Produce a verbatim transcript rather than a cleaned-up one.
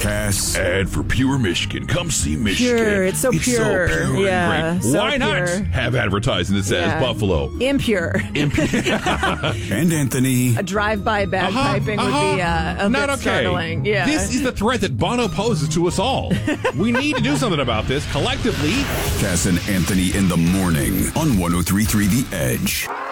Cass. And for Pure Michigan, come see Michigan. Pure. It's so it's pure. so pure Yeah, and great. so Why not pure. have advertising that says Yeah. Buffalo? Impure. And Anthony. A drive-by bagpiping Uh-huh, would be uh-huh. uh, a Not bit okay. startling. Yeah. This is the threat that Bono poses to us all. We need to do something about this collectively. Cass and Anthony in the morning on one oh three point three The Edge.